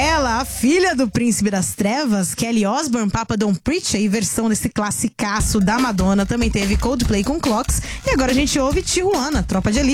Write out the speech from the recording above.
Ela, a filha do Príncipe das Trevas, Kelly Osbourne, Papa Don't Preach, aí versão desse classicaço da Madonna. Também teve Coldplay com Clocks. E agora a gente ouve Tijuana, Tropa de Elite.